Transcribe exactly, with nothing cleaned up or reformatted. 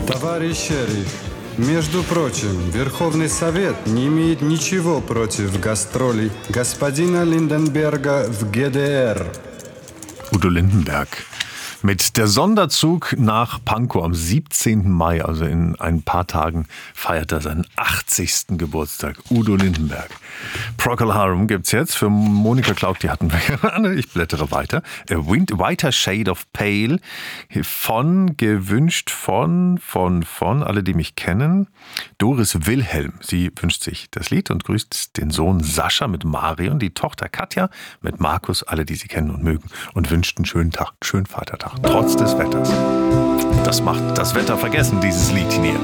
Товарищ шериф, между прочим, Верховный Совет не имеет ничего против гастролей господина Lindenberger в G D R. Udo Lindenberg. Mit der Sonderzug nach Pankow am siebzehnten Mai, also in ein paar Tagen, feiert er seinen achtzigsten Geburtstag. Udo Lindenberg. Procol Harum gibt's jetzt für Monika Klauk, die hatten wir gerade. Ich blättere weiter. A Whiter Shade of Pale von, gewünscht von, von, von, alle, die mich kennen. Doris Wilhelm. Sie wünscht sich das Lied und grüßt den Sohn Sascha mit Marion, die Tochter Katja mit Markus, alle, die sie kennen und mögen, und wünscht einen schönen Tag, schönen Vatertag. Trotz des Wetters. Das macht das Wetter vergessen, dieses Lied hier.